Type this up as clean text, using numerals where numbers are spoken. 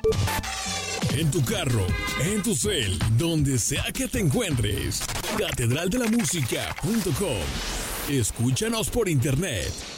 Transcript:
En tu carro, en tu cel, donde sea que te encuentres. Catedraldelamusica.com. Escúchanos por internet